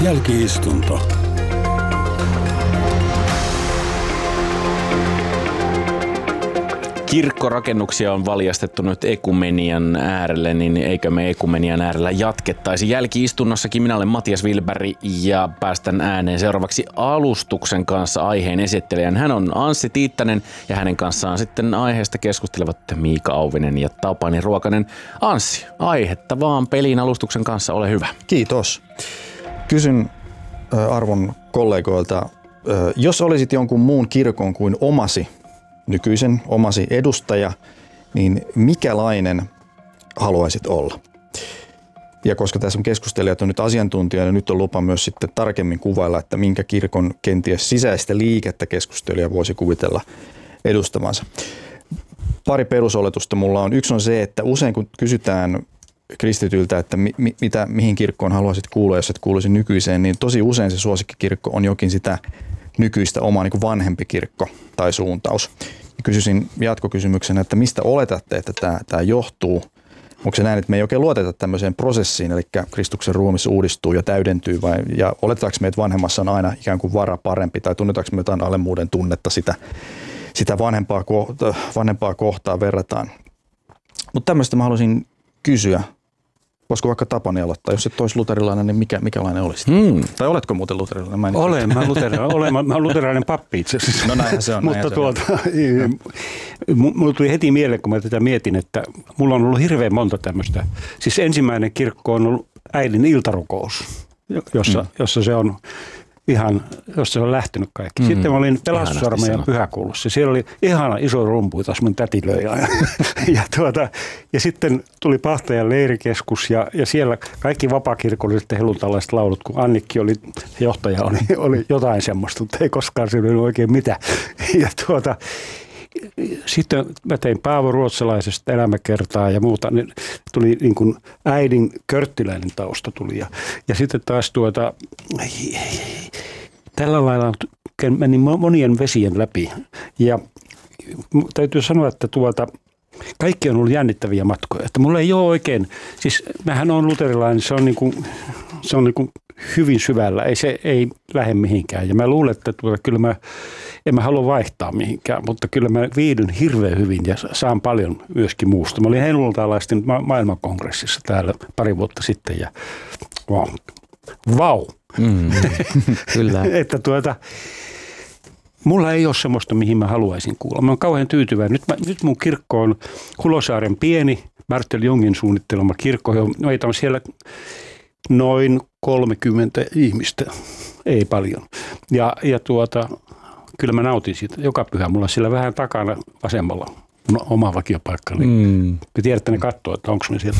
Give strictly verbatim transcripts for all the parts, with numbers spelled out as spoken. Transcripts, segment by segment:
Jälki-istunto. Kirkkorakennuksia on valjastettu nyt ekumenian äärelle, niin eikö me ekumenian äärellä jatkettaisi? Jälki-istunnossakin minä olen Matias Wilberg ja päästän ääneen seuraavaksi alustuksen kanssa aiheen esittelijän. Hän on Anssi Tiittanen ja hänen kanssaan sitten aiheesta keskustelevat Miika Auvinen ja Tapani Ruokanen. Anssi, aihetta vaan peliin alustuksen kanssa, ole hyvä. Kiitos. Kysyn arvon kollegoilta, jos olisit jonkun muun kirkon kuin omasi, nykyisen omasi edustaja, niin mikälainen haluaisit olla? Ja koska tässä on keskustelijat on nyt asiantuntijoita, niin nyt on lupa myös sitten tarkemmin kuvailla, että minkä kirkon kenties sisäistä liikettä keskustelija voisi kuvitella edustavansa. Pari perusoletusta mulla on. Yksi on se, että usein kun kysytään kristityltä, että mi, mitä, mihin kirkkoon haluaisit kuulua, jos et kuuluisi nykyiseen, niin tosi usein se suosikkikirkko on jokin sitä nykyistä omaa niin kuin vanhempi kirkko tai suuntaus. Kysyisin jatkokysymyksenä, että mistä oletatte, että tämä, tämä johtuu? Onko se näin, että me ei oikein luoteta tämmöiseen prosessiin, eli Kristuksen ruumis uudistuu ja täydentyy, vai, ja oletetaanko me, että vanhemmassa on aina ikään kuin vara parempi, tai tunnetaanko me jotain alemmuuden tunnetta sitä, sitä vanhempaa, vanhempaa kohtaa verrataan? Mutta tämmöistä mä haluaisin kysyä. Voisiko vaikka Tapani aloittaa? Jos et olisi luterilainen, niin mikä, mikälainen olisit? Hmm. Tai oletko muuten luterilainen? Mä olen, mä luterilainen, olen, mä olen luterilainen pappi itse asiassa. No näinhän se on. Mutta tuota, mulla tuli heti mieleen, kun mä tätä mietin, että mulla on ollut hirveän monta tämmöistä. Siis ensimmäinen kirkko on ollut äidin iltarukous, jossa, hmm. jossa se on ihan, jossa se on lähtenyt kaikki. Sitten mä olin pelastusarmeijan pyhäkoulussa. Siellä oli ihana iso rumpu, taas mun täti löi aina. ja, tuota, ja sitten tuli Pahtajan leirikeskus ja, ja siellä kaikki vapaakirkolliset helluntalaiset laulut, kun Annikki oli johtaja, oli, oli jotain semmoista, mutta ei koskaan siinä oikein mitään. ja tuota, sitten mä tein Paavo Ruotsalaisesta elämäkertaa ja muuta, niin tuli niin kuin äidin körttiläinen tausta tuli. Ja, ja sitten taas tuota, tällä lailla meni monien vesien läpi. Ja täytyy sanoa, että tuota, kaikki on ollut jännittäviä matkoja. Että mulla ei ole oikein, siis mähän on luterilainen, se on, niin kuin, se on niin kuin hyvin syvällä, ei se ei lähde mihinkään. Ja mä luulen, että tuota, kyllä mä, en mä halua vaihtaa mihinkään, mutta kyllä mä viihdyn hirveän hyvin ja saan paljon myöskin muusta. Mä olin helluntaalaisten ma- maailmankongressissa täällä pari vuotta sitten ja vau, wow. Mm, kyllä. että tuota, mulla ei ole semmoista, mihin mä haluaisin kuulla. Mä oon kauhean tyytyväinen. Nyt, mä, nyt mun kirkko on Hulosaaren pieni, Bertil Jungin suunnittelema kirkko. Meitä on siellä noin kolmekymmentä ihmistä, ei paljon. Ja, ja tuota, kyllä mä nautin siitä joka pyhä. Mulla on siellä vähän takana vasemmalla no, oma vakiopaikka. Mm. Te tiedätte, ne katsoo, että onko me sieltä.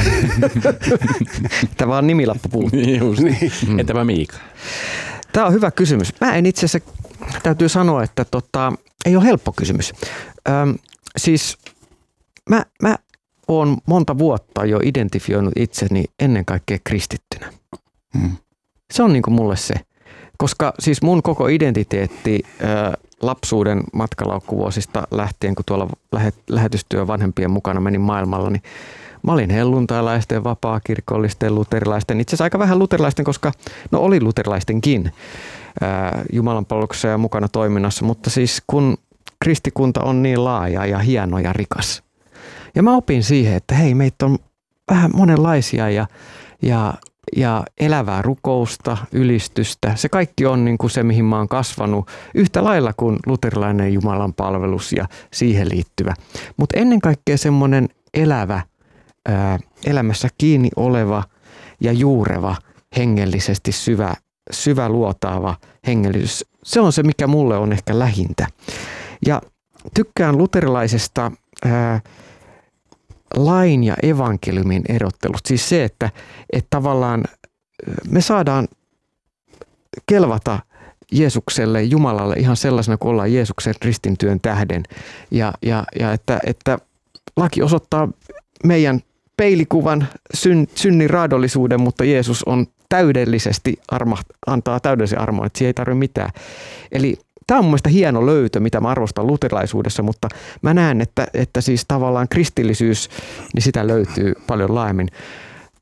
Tämä vaan nimilappu puuttuu. Niin. Mm. Entäpä Miika? Tämä on hyvä kysymys. Mä en itse asiassa, täytyy sanoa, että tota, ei ole helppo kysymys. Öm, siis mä, mä oon monta vuotta jo identifioinut itseni ennen kaikkea kristittynä. Hmm. Se on niin kuin mulle se. Koska siis mun koko identiteetti ää, lapsuuden matkalaukkuvuosista lähtien, kun tuolla lähet, lähetystyön vanhempien mukana menin maailmalla, niin mä olin helluntailaisten, vapaakirkollisten, luterilaisten, itse asiassa aika vähän luterilaisten, koska no oli luterilaistenkin ää, jumalanpalveluksessa ja mukana toiminnassa, mutta siis kun kristikunta on niin laaja ja hieno ja rikas. Ja mä opin siihen, että hei, meitä on vähän monenlaisia ja, ja, ja elävää rukousta, ylistystä. Se kaikki on niin kuin se, mihin mä oon kasvanut yhtä lailla kuin luterilainen Jumalan palvelus ja siihen liittyvä. Mutta ennen kaikkea semmoinen elävä, ää, elämässä kiinni oleva ja juureva, hengellisesti syvä, syvä luotaava hengellisyys. Se on se, mikä mulle on ehkä lähintä. Ja tykkään luterilaisesta ää, lain ja evankeliumin erottelut. Siis se, että, että tavallaan me saadaan kelvata Jeesukselle, Jumalalle ihan sellaisena kuin ollaan Jeesuksen ristintyön tähden. Ja, ja, ja että, että laki osoittaa meidän peilikuvan syn, synnin raadollisuuden, mutta Jeesus on täydellisesti arma, antaa täydellisen armoa, että siihen ei tarvitse mitään. Eli tämä on mun mielestä hieno löytö, mitä mä arvostan luterilaisuudessa, mutta mä näen, että, että siis tavallaan kristillisyys, niin sitä löytyy paljon laajemmin.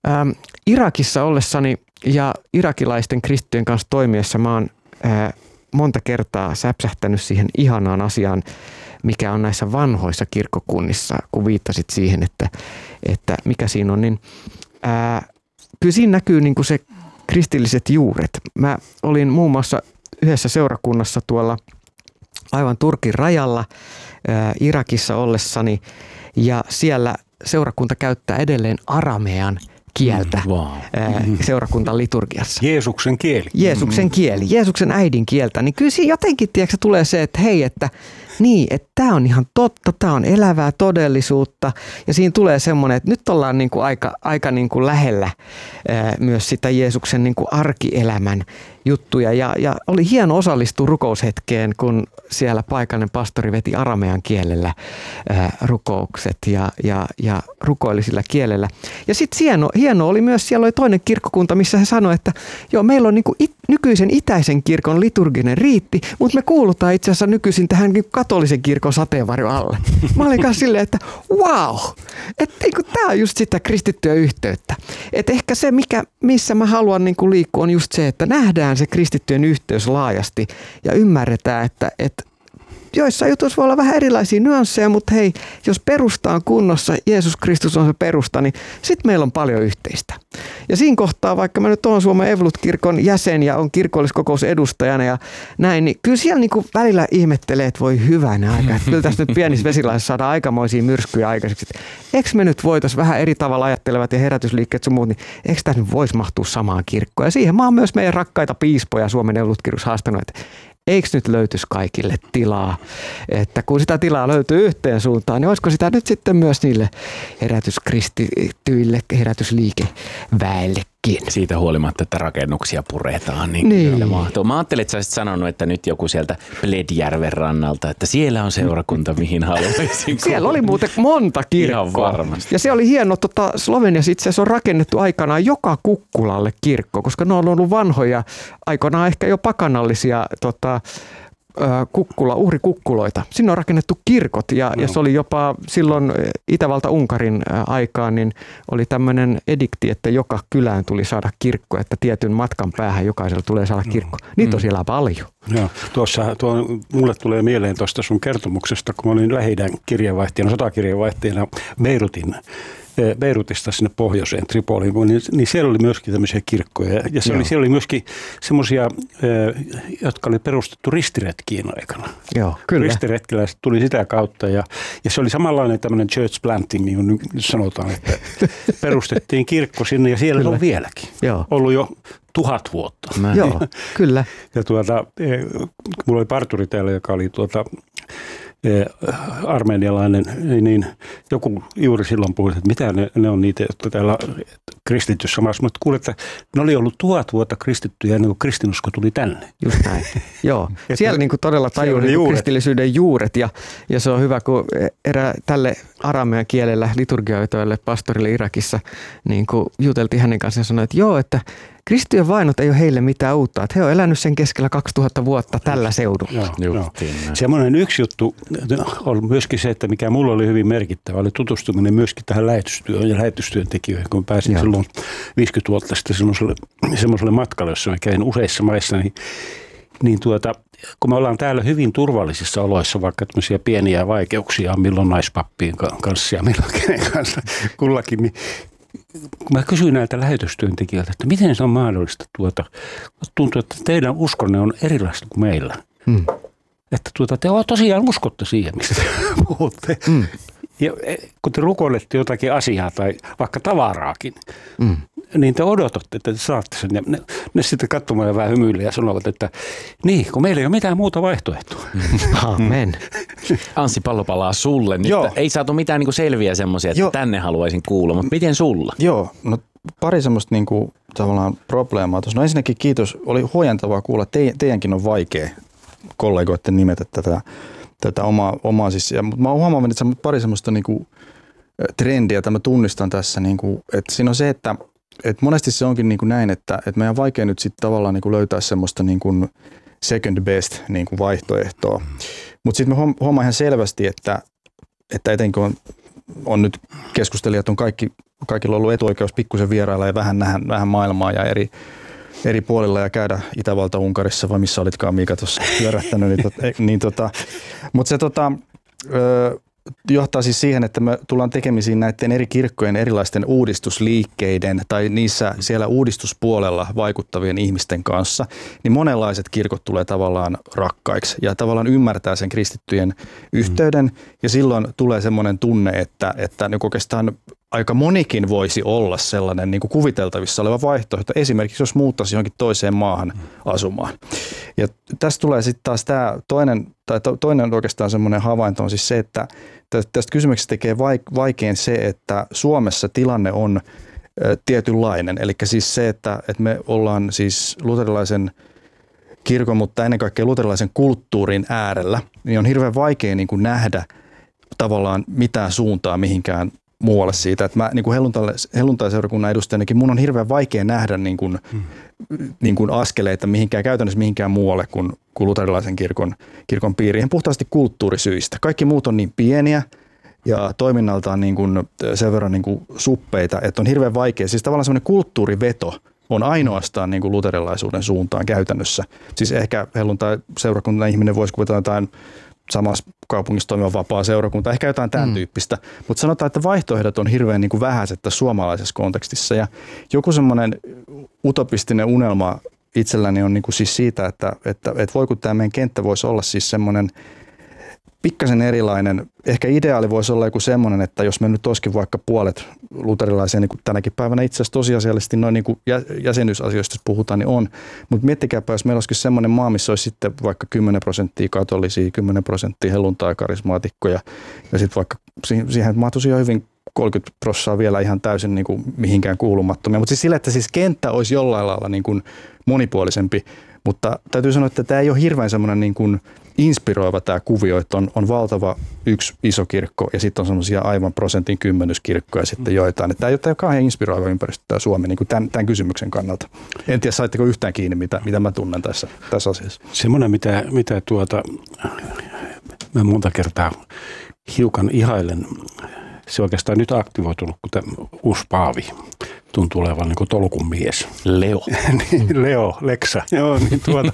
Ähm, Irakissa ollessani ja irakilaisten kristittyjen kanssa toimiessa mä oon äh, monta kertaa säpsähtänyt siihen ihanaan asiaan, mikä on näissä vanhoissa kirkkokunnissa, kun viittasit siihen, että, että mikä siinä on, niin ää, kyllä siinä näkyy niin kuin se kristilliset juuret. Mä olin muun muassa yhdessä seurakunnassa tuolla aivan Turkin rajalla ää, Irakissa ollessani, ja siellä seurakunta käyttää edelleen aramean kieltä mm, wow. seurakuntan liturgiassa. Jeesuksen kieli. Jeesuksen kieli, Jeesuksen äidin kieltä. Niin kyllä siinä jotenkin tiedätkö, tulee se, että hei, että niin, että tämä on ihan totta, tämä on elävää todellisuutta. Ja siinä tulee semmoinen, että nyt ollaan niin kuin aika, aika niin kuin lähellä ää, myös sitä Jeesuksen niin kuin arkielämän juttuja. Ja, ja oli hieno osallistua rukoushetkeen, kun siellä paikallinen pastori veti aramean kielellä ää, rukoukset ja, ja, ja rukoili sillä kielellä. Ja sitten hieno, hieno oli myös, siellä oli toinen kirkkokunta, missä he sanoi, että joo, meillä on niin kuin it, nykyisen itäisen kirkon liturginen riitti, mutta me kuulutaan itse asiassa nykyisin tähän niin katolisen kirkon sateenvarjo alle. Mä olin kanssa silleen, että wow, että niin tämä on just sitä kristittyä yhteyttä. Että ehkä se, mikä, missä mä haluan niin kuin liikkua, on just se, että nähdään se kristittyjen yhteys laajasti ja ymmärretään, että, että joissain jutuissa voi olla vähän erilaisia nyansseja, mutta hei, jos perusta on kunnossa, Jeesus Kristus on se perusta, niin sitten meillä on paljon yhteistä. Ja siinä kohtaa, vaikka mä nyt oon Suomen Evolut-kirkon jäsen ja on kirkolliskokousedustajana ja näin, niin kyllä siellä niinku välillä ihmettelee, että voi hyvänä aika. Että kyllä tässä nyt pienissä vesilaisissa saadaan aikamoisia myrskyjä aikaiseksi. Eikö me nyt voitaisiin vähän eri tavalla ajattelevat ja herätysliikkeet sun muut, niin eikö tässä nyt voisi mahtua samaan kirkkoon? Ja siihen mä oon myös meidän rakkaita piispoja Suomen Evolut-kirkossa haastanut, että eikö nyt löytyisi kaikille tilaa, että kun sitä tilaa löytyy yhteen suuntaan, niin olisiko sitä nyt sitten myös niille herätyskristityille, herätysliikeväellekin? Siitä huolimatta, että rakennuksia puretaan, niin, niin. Kyllä mahtuu. Mä ajattelin, että sä olisit sanonut, että nyt joku sieltä Pledjärven rannalta, että siellä on seurakunta, mihin haluaisin. Siellä oli muuten monta kirkkoa. Ihan varmasti. Ja se oli hieno, tota, Sloveniassa itse asiassa on rakennettu aikanaan joka kukkulalle kirkko, koska ne on ollut vanhoja, aikanaan ehkä jo pakanallisia tota, kukkula, uhrikukkuloita. Sinne on rakennettu kirkot ja, no. ja se oli jopa silloin Itävalta-Unkarin aikaan, niin oli tämmöinen edikti, että joka kylään tuli saada kirkko, että tietyn matkan päähän jokaisella tulee saada kirkko. Niitä mm. on siellä paljon. Joo, tuossa tuo, mulle tulee mieleen tuosta sun kertomuksesta, kun mä olin Lähi-idän kirjeenvaihtajana, sotakirjeenvaihtajana Beirutin Beirutista sinne pohjoiseen Tripoliin, niin, niin siellä oli myöskin tämmöisiä kirkkoja. Ja se oli, siellä oli myöskin semmoisia, jotka oli perustettu ristiretkiin aikana. Joo, kyllä. Ristiretkiläiset tuli sitä kautta ja, ja se oli samanlainen tämmöinen church planting, niin kuin nyt sanotaan, että perustettiin kirkko sinne ja siellä kyllä. on vieläkin. Joo. Ollut jo tuhat vuotta. Mä. Joo, kyllä. Ja tuota, mulla oli parturi täällä, joka oli tuota, armenialainen, niin joku juuri silloin puhui, että mitä ne, ne on niitä, jotka täällä kristityssä maassa. Mutta kuulet, että ne oli ollut tuhat vuotta kristittyjä ennen kuin kristinusko tuli tänne. Just näin. Joo, siellä niin kuin todella tajuu niin kuin kristillisyyden juuret ja, ja se on hyvä, kun erä tälle aramean kielellä liturgioitoille pastorille Irakissa niin kuin juteltiin hänen kanssaan ja sanoi, että joo, että kristittyjen vainot ei ole heille mitään uutta, että he on elänyt sen keskellä kaksituhatta vuotta tällä seudulla. Joo, joo. Semmoinen yksi juttu on myöskin se, että mikä mulla oli hyvin merkittävä, oli tutustuminen myöskin tähän lähetystyöhön ja lähetystyöntekijöihin, kun pääsin joo. silloin viisikymmentä vuotta sitten semmoiselle, semmoiselle matkalle, jossa mä kävin useissa maissa, niin, niin tuota, kun me ollaan täällä hyvin turvallisissa oloissa, vaikka tämmöisiä pieniä vaikeuksia on milloin naispappien kanssa ja milloin kenen kanssa kullakin, niin kun mä kysyin näiltä lähetystyöntekijöiltä, että miten se on mahdollista, tuota, tuntuu, että teidän uskonne on erilaista kuin meillä. Hmm. Että tuota, te tosiaan uskotte siihen, mistä te puhutte. Hmm. Ja kun te rukoilette jotakin asiaa tai vaikka tavaraakin, hmm. niin te odotatte, että te saatte sen. Ja ne, ne sitten katsomaan ja vähän hymyille ja sanovat, että niin, kun meillä ei ole mitään muuta vaihtoehtoa. Amen. Anssi, pallo palaa sulle. Nyt Joo. ei saatu mitään niin kuin selviä semmoisia, että Joo. tänne haluaisin kuulla, mutta miten sulla? Joo, no pari semmoista niin kuin, tavallaan probleemaa tuossa. No ensinnäkin kiitos, oli huojentavaa kuulla, Te, teidänkin on vaikea kollegoiden nimetä tätä, tätä omaa, omaa siis. Ja, mutta mä oon huomannut, että pari semmoista niin kuin, trendiä, jota mä tunnistan tässä, niin kuin, että siinä on se, että että monesti se onkin niin kuin näin, että, että meidän on vaikea nyt sitten tavallaan niin kuin löytää semmoista niin kuin second best niin kuin vaihtoehtoa. Mutta sitten mä huomaan ihan selvästi, että, että etenkin on on nyt keskustelijat on kaikki, kaikilla ollut etuoikeus pikkusen vierailla ja vähän nähdä, vähän maailmaa ja eri, eri puolilla ja käydä Itävalta, Unkarissa vai missä olitkaan Miika tuossa pyörähtänyt. niin, tot, niin tota, mutta se tota, ö, johtaa siis siihen, että me tullaan tekemisiin näiden eri kirkkojen erilaisten uudistusliikkeiden tai niissä siellä uudistuspuolella vaikuttavien ihmisten kanssa, niin monenlaiset kirkot tulee tavallaan rakkaiksi ja tavallaan ymmärtää sen kristittyjen yhteyden ja silloin tulee semmoinen tunne, että, että niin oikeastaan aika monikin voisi olla sellainen niin kuin kuviteltavissa oleva vaihtoehto, esimerkiksi jos muuttaisi johonkin toiseen maahan asumaan. Ja tästä tulee sitten taas tämä toinen, tai toinen oikeastaan semmoinen havainto on siis se, että tästä kysymyksestä tekee vaikein se, että Suomessa tilanne on tietynlainen. Eli siis se, että, että me ollaan siis luterilaisen kirkon, mutta ennen kaikkea luterilaisen kulttuurin äärellä, niin on hirveän vaikea niin kuin nähdä tavallaan mitään suuntaa mihinkään muualle siitä, että mä niin kuin helluntaiseurakunnan edustajanakin, mun on hirveän vaikea nähdä niin kuin, mm. niin kuin askeleita mihinkään, käytännössä mihinkään muualle kuin, kuin luterilaisen kirkon, kirkon piiriin, puhtaasti kulttuurisyistä. Kaikki muut on niin pieniä ja toiminnaltaan niin kuin sen verran niin kuin suppeita, että on hirveän vaikea. Siis tavallaan semmoinen kulttuuriveto on ainoastaan niin kuin luterilaisuuden suuntaan käytännössä. Siis ehkä helluntaiseurakunnan ihminen voisi kuvitella jotain samassa kaupungissa toimiva vapaa seurakunta, ehkä jotain tämän mm. tyyppistä. Mutta sanotaan, että vaihtoehdot on hirveän niin kuin vähäiset tässä suomalaisessa kontekstissa. Ja joku semmoinen utopistinen unelma itselläni on niin kuin siis siitä, että, että, että voi kun tämä meidän kenttä voisi olla siis semmoinen pikkasen erilainen. Ehkä ideaali voisi olla joku semmoinen, että jos me nyt olisikin vaikka puolet luterilaisia, niin kuin tänäkin päivänä itse asiassa tosiasiallisesti noin niin kuin jäsenyysasioista, jos puhutaan, niin on. Mutta miettikääpä, jos meillä olisikin semmoinen maa, missä olisi sitten vaikka kymmenen prosenttia katolisia, kymmenen prosenttia helluntai-karismaatikkoja ja sitten vaikka siihen mahtuisi jo hyvin kolmekymmentä prosenttia vielä ihan täysin niin kuin mihinkään kuulumattomia. Mutta siis sillä, että siis kenttä olisi jollain lailla niin kuin monipuolisempi, mutta täytyy sanoa, että tämä ei ole hirveän semmoinen niin kuin inspiroiva tämä kuvio, että on, on valtava yksi iso kirkko ja sitten on semmoisia aivan prosentin kymmenyskirkkoja sitten joitain. Että tämä ei ole kauhean inspiroiva ympäristö tämä Suomi niin kuin tämän, tämän kysymyksen kannalta. En tiedä, saitteko yhtään kiinni, mitä, mitä mä tunnen tässä, tässä asiassa. Semmoinen, mitä, mitä tuota, mä monta kertaa hiukan ihailen, se oikeastaan nyt aktivoitunut, kun tämä uusi paavi tuntuu olevan niin kuin tolkun mies. Leo. niin, Leo, Leksa. Joo, niin tuota,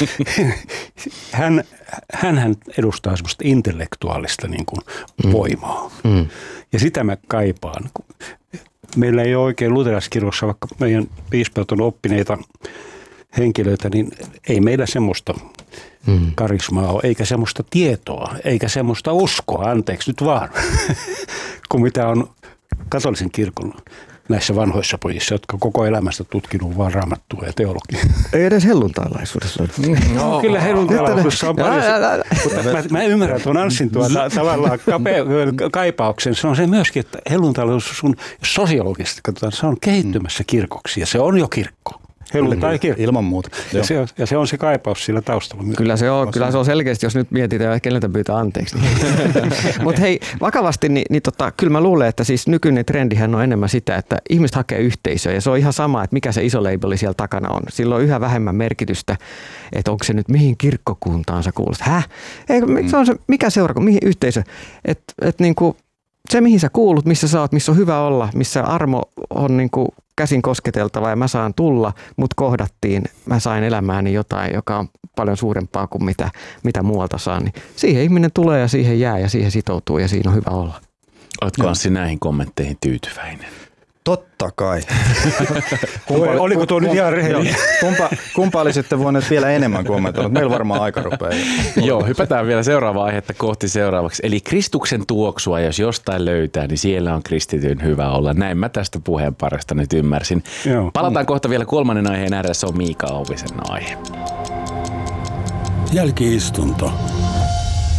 hän, hänhän edustaa semmoista intellektuaalista niin kuin mm. voimaa. Mm. Ja sitä mä kaipaan. Meillä ei ole oikein luterilaiskirkossa, vaikka meidän piispat on oppineita henkilöitä, niin ei meillä semmoista mm. karismaa ole, eikä semmoista tietoa, eikä semmoista uskoa, anteeksi nyt vaan, kuin mitä on katolisen kirkon näissä vanhoissa pojissa, jotka koko elämästä tutkinut vaan raamattua ja teologiaa. Ei edes helluntailaisuudessa. No, no, kyllä helluntailaisuudessa on paljon. Mutta mä, mä ymmärrän tuon Anssin tuota, tavallaan kape, kaipauksen. Se on se myöskin, että helluntailaisuus on sosiologisesti, katsotaan, se on kehittymässä kirkoksi ja se on jo kirkko. Helluntai-kirkko. Ilman muuta. Ja se, on, ja se on se kaipaus sillä taustalla. Kyllä se on, kyllä se on selkeästi, jos nyt mietitään, keneltä pyytää anteeksi. Mutta hei, vakavasti, niin, niin tota, kyllä mä luulen, että siis nykyinen trendihän on enemmän sitä, että ihmiset hakee yhteisöä. Ja se on ihan sama, että mikä se iso labeli siellä takana on. Sillä on yhä vähemmän merkitystä, että onko se nyt mihin kirkkokuntaan sä kuulost. Häh? Ei, se on se, mikä seurakunta, mihin yhteisö. Että et niinku, se, mihin sä kuulut, missä sä oot, missä on hyvä olla, missä armo on niinku käsin kosketeltava ja mä saan tulla, mut kohdattiin, mä sain elämääni jotain, joka on paljon suurempaa kuin mitä, mitä muualta saan. Niin siihen ihminen tulee ja siihen jää ja siihen sitoutuu ja siinä on hyvä olla. Oletko Anssi näihin kommentteihin tyytyväinen? Totta kai. kumpa, Oliko tuo nyt ihan rehellinen? Kumpa, kumpa olisitte voineet vielä enemmän kommentoida? Meillä varmaan aika rupeaa. Joo, hypätään vielä seuraavaa aihetta kohti seuraavaksi. Eli Kristuksen tuoksua, jos jostain löytää, niin siellä on kristityn hyvä olla. Näin mä tästä puheenparasta nyt ymmärsin. Joo. Palataan kohta vielä kolmannen aiheen ääressä, on Miika Ouvisen aihe. Jälki-istunto.